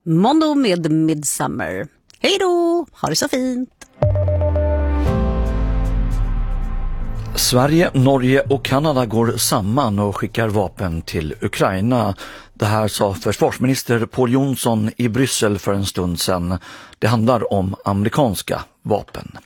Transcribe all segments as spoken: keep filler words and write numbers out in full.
Mondo med Midsummer. Hej då, ha det så fint! Sverige, Norge och Kanada går samman och skickar vapen till Ukraina. Det här sa försvarsminister Pål Jonsson i Bryssel för en stund sedan. Det handlar om amerikanska vapen.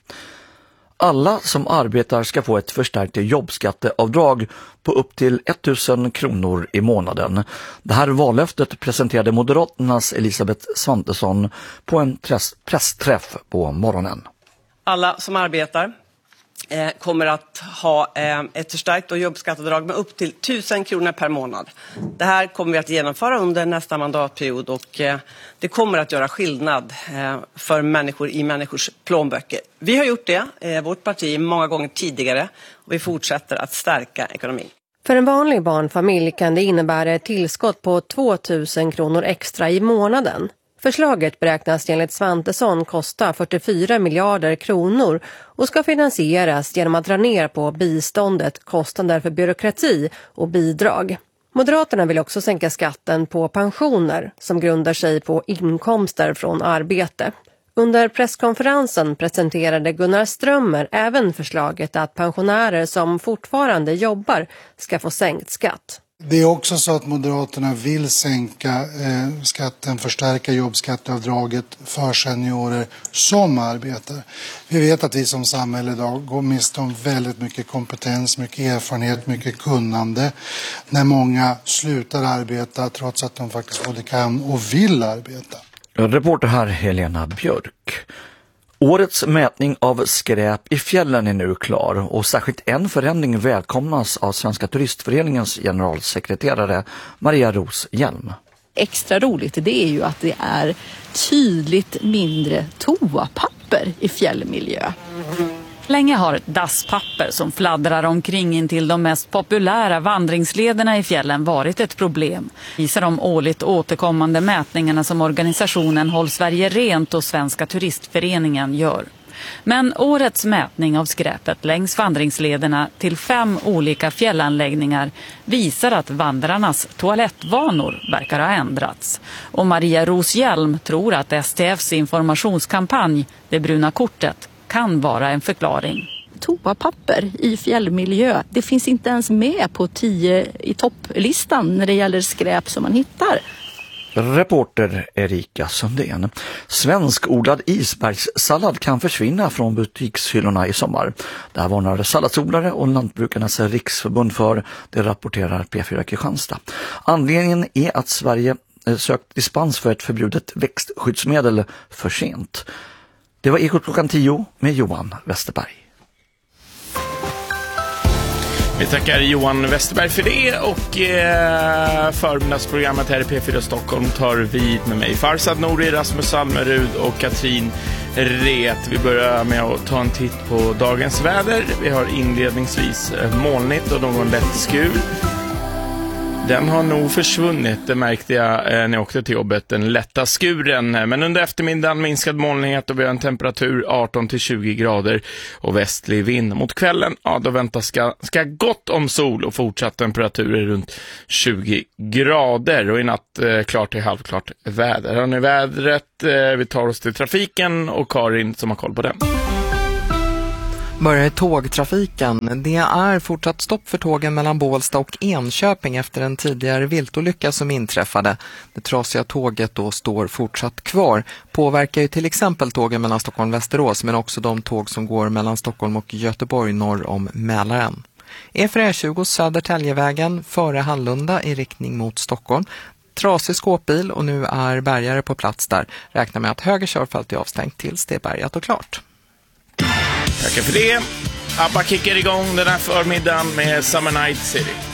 Alla som arbetar ska få ett förstärkt jobbskatteavdrag på upp till tusen kronor i månaden. Det här vallöftet presenterade Moderaternas Elisabeth Svantesson på en pressträff på morgonen. Alla som arbetar eh, kommer att ha eh, ett förstärkt och jobbskatteavdrag med upp till tusen kronor per månad. Det här kommer vi att genomföra under nästa mandatperiod och eh, det kommer att göra skillnad eh, för människor i människors plånböcker. Vi har gjort det, eh, vårt parti, många gånger tidigare och vi fortsätter att stärka ekonomin. För en vanlig barnfamilj kan det innebära ett tillskott på tvåtusen kronor extra i månaden. Förslaget beräknas enligt Svantesson kosta fyrtiofyra miljarder kronor och ska finansieras genom att dra ner på biståndet, kostnader för byråkrati och bidrag. Moderaterna vill också sänka skatten på pensioner som grundar sig på inkomster från arbete. Under presskonferensen presenterade Gunnar Strömmer även förslaget att pensionärer som fortfarande jobbar ska få sänkt skatt. Det är också så att Moderaterna vill sänka eh, skatten, förstärka jobbskatteavdraget för seniorer som arbetar. Vi vet att vi som samhälle idag går miste om väldigt mycket kompetens, mycket erfarenhet, mycket kunnande när många slutar arbeta trots att de faktiskt både kan och vill arbeta. Reporter här Helena Björk. Årets mätning av skräp i fjällen är nu klar och särskilt en förändring välkomnas av Svenska turistföreningens generalsekreterare Maria Ros Hjelm. Extra roligt det är ju att det är tydligt mindre toapapper i fjällmiljö. Länge har dasspapper som fladdrar omkring in till de mest populära vandringslederna i fjällen varit ett problem, visar de årligt återkommande mätningarna som organisationen Håll Sverige Rent och Svenska turistföreningen gör. Men årets mätning av skräpet längs vandringslederna till fem olika fjällanläggningar visar att vandrarnas toalettvanor verkar ha ändrats. Och Maria Ros Hjelm tror att S T F:s informationskampanj, Det bruna kortet, kan vara en förklaring. Toapapper i fjällmiljö, det finns inte ens med på tio i topplistan när det gäller skräp som man hittar. Reporter Erika Sundén. Svenskodlad isbergssallad kan försvinna från butikshyllorna i sommar. Det här varnar salladsodlare och Lantbrukarnas riksförbund för, det rapporterar P fyra Kristianstad. Anledningen är att Sverige sökt dispens för ett förbjudet växtskyddsmedel för sent. Det var Ekot klockan tio med Johan Westerberg. Vi tackar Johan Westerberg för det och eh, förmiddagsprogrammet här i P fyra Stockholm tar vid med mig Farsad Nouri, Rasmus Salmerud och Katrin Ret. Vi börjar med att ta en titt på dagens väder. Vi har inledningsvis molnigt och någon lätt skur. Den har nog försvunnit, det märkte jag eh, när jag åkte till jobbet, den lätta skuren. Men under eftermiddagen minskad molnighet och vi har en temperatur arton till tjugo grader och västlig vind. Mot kvällen, ja då väntas ska, ska gott om sol och fortsatt temperaturer runt tjugo grader. Och i natt eh, klart till halvklart väder. Här är vädret, eh, vi tar oss till trafiken och Karin som har koll på den. Börjar tågtrafiken. Det är fortsatt stopp för tågen mellan Bålsta och Enköping efter en tidigare viltolycka som inträffade. Det trasiga tåget då står fortsatt kvar. Påverkar ju till exempel tågen mellan Stockholm och Västerås men också de tåg som går mellan Stockholm och Göteborg norr om Mälaren. E fyra tjugo Södertäljevägen före Hallunda i riktning mot Stockholm. Trasig skåpbil och nu är bärgare på plats där. Räknar med att höger körfält är avstängt tills det är bärgat och klart. Tackar för det. ABBA kickar igång den här förmiddagen med Summer Night City.